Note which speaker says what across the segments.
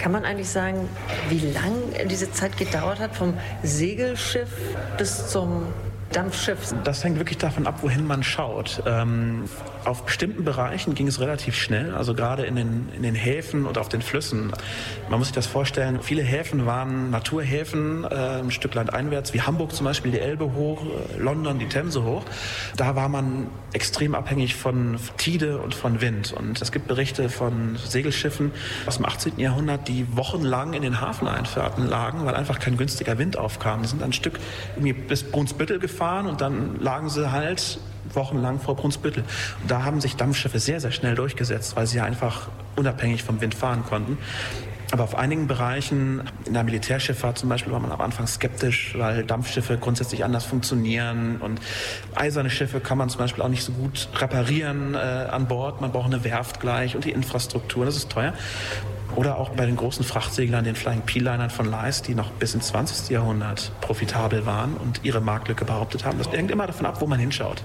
Speaker 1: Kann man eigentlich sagen, wie lang diese Zeit gedauert hat, vom Segelschiff bis zum Dampfschiff?
Speaker 2: Das hängt wirklich davon ab, wohin man schaut. Auf bestimmten Bereichen ging es relativ schnell, also gerade in den Häfen und auf den Flüssen. Man muss sich das vorstellen, viele Häfen waren Naturhäfen, ein Stück landeinwärts, wie Hamburg zum Beispiel, die Elbe hoch, London, die Themse hoch. Da war man extrem abhängig von Tide und von Wind. Und es gibt Berichte von Segelschiffen aus dem 18. Jahrhundert, die wochenlang in den Hafeneinfahrten lagen, weil einfach kein günstiger Wind aufkam. Die sind ein Stück irgendwie bis Brunsbüttel gefahren und dann lagen sie halt wochenlang vor Brunsbüttel. Und da haben sich Dampfschiffe sehr, sehr schnell durchgesetzt, weil sie einfach unabhängig vom Wind fahren konnten. Aber auf einigen Bereichen, in der Militärschifffahrt zum Beispiel, war man am Anfang skeptisch, weil Dampfschiffe grundsätzlich anders funktionieren. Und eiserne Schiffe kann man zum Beispiel auch nicht so gut reparieren an Bord. Man braucht eine Werft gleich und die Infrastruktur, das ist teuer. Oder auch bei den großen Frachtseglern, den Flying P-Linern von Leist, die noch bis ins 20. Jahrhundert profitabel waren und ihre Marktlücke behauptet haben. Das hängt immer davon ab, wo man hinschaut.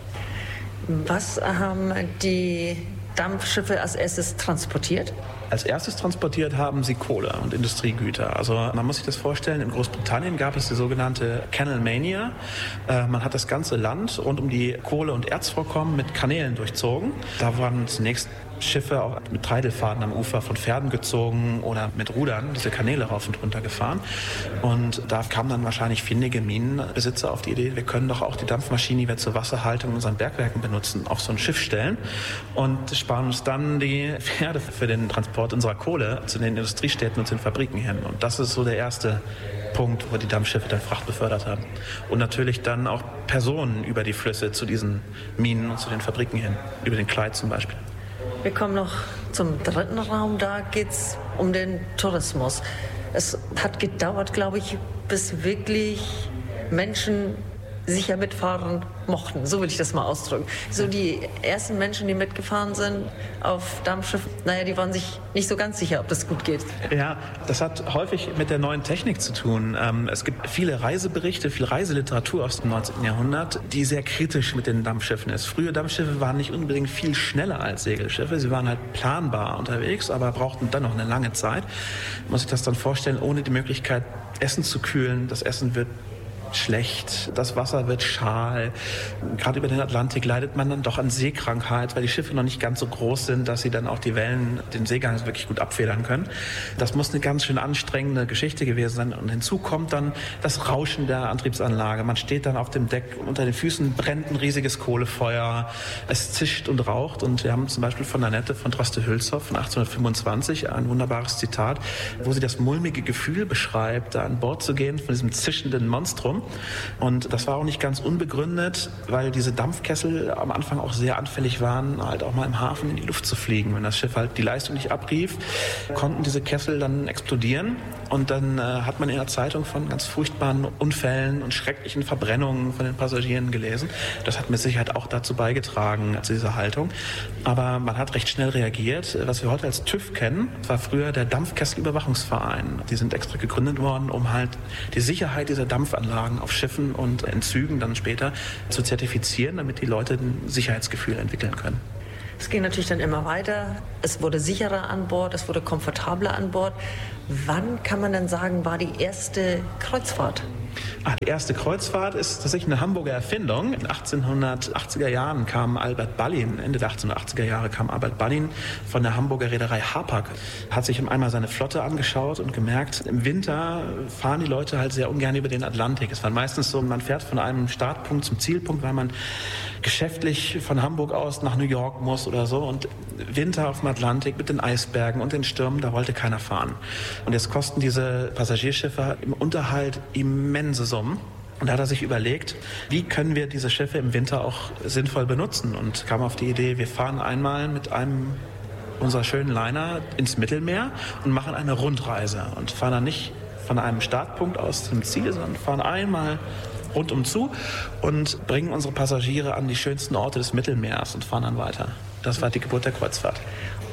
Speaker 1: Was haben die Dampfschiffe als erstes transportiert?
Speaker 2: Als erstes transportiert haben sie Kohle und Industriegüter. Also man muss sich das vorstellen, in Großbritannien gab es die sogenannte Canal Mania. Man hat das ganze Land rund um die Kohle- und Erzvorkommen mit Kanälen durchzogen. Da waren zunächst Schiffe auch mit Treidelfahrten am Ufer von Pferden gezogen oder mit Rudern diese Kanäle rauf und runter gefahren. Und da kamen dann wahrscheinlich findige Minenbesitzer auf die Idee, wir können doch auch die Dampfmaschine, die wir zur Wasserhaltung in unseren Bergwerken benutzen, auf so ein Schiff stellen und sparen uns dann die Pferde für den Transport unserer Kohle zu den Industriestädten und zu den Fabriken hin. Und das ist so der erste Punkt, wo die Dampfschiffe dann Fracht befördert haben. Und natürlich dann auch Personen über die Flüsse zu diesen Minen und zu den Fabriken hin, über den Clyde zum Beispiel.
Speaker 1: Wir kommen noch zum dritten Raum, da geht es um den Tourismus. Es hat gedauert, glaube ich, bis wirklich Menschen sicher mitfahren mochten, so will ich das mal ausdrücken. So die ersten Menschen, die mitgefahren sind auf Dampfschiffen, die waren sich nicht so ganz sicher, ob das gut geht.
Speaker 2: Ja, das hat häufig mit der neuen Technik zu tun. Es gibt viele Reiseberichte, viel Reiseliteratur aus dem 19. Jahrhundert, die sehr kritisch mit den Dampfschiffen ist. Frühe Dampfschiffe waren nicht unbedingt viel schneller als Segelschiffe. Sie waren halt planbar unterwegs, aber brauchten dann noch eine lange Zeit. Man muss sich das dann vorstellen, ohne die Möglichkeit, Essen zu kühlen. Das Essen wird schlecht, das Wasser wird schal. Gerade über den Atlantik leidet man dann doch an Seekrankheit, weil die Schiffe noch nicht ganz so groß sind, dass sie dann auch die Wellen, den Seegang wirklich gut abfedern können. Das muss eine ganz schön anstrengende Geschichte gewesen sein. Und hinzu kommt dann das Rauschen der Antriebsanlage. Man steht dann auf dem Deck, unter den Füßen brennt ein riesiges Kohlefeuer, es zischt und raucht. Und wir haben zum Beispiel von Annette von Droste-Hülshoff von 1825 ein wunderbares Zitat, wo sie das mulmige Gefühl beschreibt, da an Bord zu gehen von diesem zischenden Monstrum. Und das war auch nicht ganz unbegründet, weil diese Dampfkessel am Anfang auch sehr anfällig waren, halt auch mal im Hafen in die Luft zu fliegen. Wenn das Schiff halt die Leistung nicht abrief, konnten diese Kessel dann explodieren. Und dann hat man in der Zeitung von ganz furchtbaren Unfällen und schrecklichen Verbrennungen von den Passagieren gelesen. Das hat mit Sicherheit auch dazu beigetragen, zu dieser Haltung. Aber man hat recht schnell reagiert. Was wir heute als TÜV kennen, war früher der Dampfkesselüberwachungsverein. Die sind extra gegründet worden, um halt die Sicherheit dieser Dampfanlagen auf Schiffen und in Zügen dann später zu zertifizieren, damit die Leute ein Sicherheitsgefühl entwickeln können.
Speaker 1: Es ging natürlich dann immer weiter. Es wurde sicherer an Bord, es wurde komfortabler an Bord. Wann kann man denn sagen, war die erste Kreuzfahrt?
Speaker 2: Die erste Kreuzfahrt ist tatsächlich eine Hamburger Erfindung. In den 1880er Jahren kam Albert Ballin, Ende der 1880er Jahre kam Albert Ballin von der Hamburger Reederei Hapag, hat sich einmal seine Flotte angeschaut und gemerkt, im Winter fahren die Leute halt sehr ungern über den Atlantik. Es war meistens so, man fährt von einem Startpunkt zum Zielpunkt, weil man geschäftlich von Hamburg aus nach New York muss oder so. Und Winter auf dem Atlantik mit den Eisbergen und den Stürmen, da wollte keiner fahren. Und jetzt kosten diese Passagierschiffe im Unterhalt immense Summen. Und da hat er sich überlegt, wie können wir diese Schiffe im Winter auch sinnvoll benutzen? Und kam auf die Idee, wir fahren einmal mit einem unserer schönen Liner ins Mittelmeer und machen eine Rundreise. Und fahren dann nicht von einem Startpunkt aus zum Ziel, sondern fahren einmal rundum zu und bringen unsere Passagiere an die schönsten Orte des Mittelmeers und fahren dann weiter. Das war die Geburt der Kreuzfahrt.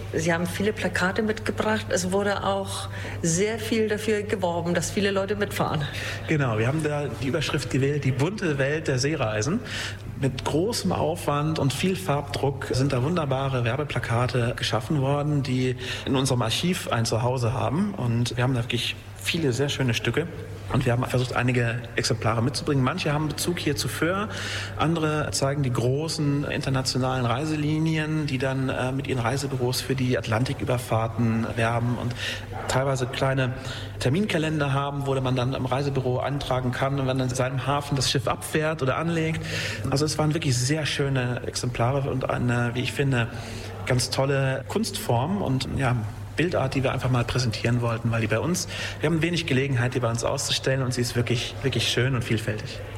Speaker 1: Sie haben viele Plakate mitgebracht. Es wurde auch sehr viel dafür geworben, dass viele Leute mitfahren.
Speaker 2: Genau, wir haben da die Überschrift gewählt, die bunte Welt der Seereisen. Mit großem Aufwand und viel Farbdruck sind da wunderbare Werbeplakate geschaffen worden, die in unserem Archiv ein Zuhause haben. Und wir haben da wirklich viele sehr schöne Stücke. Und wir haben versucht, einige Exemplare mitzubringen. Manche haben Bezug hier zu Föhr, andere zeigen die großen internationalen Reiselinien, die dann mit ihren Reisebüros für die Atlantiküberfahrten werben und teilweise kleine Terminkalender haben, wo man dann im Reisebüro antragen kann, wenn dann in seinem Hafen das Schiff abfährt oder anlegt. Also es waren wirklich sehr schöne Exemplare und eine, wie ich finde, ganz tolle Kunstform und ja, Bildart, die wir einfach mal präsentieren wollten, weil wir haben wenig Gelegenheit, die bei uns auszustellen und sie ist wirklich, wirklich schön und vielfältig.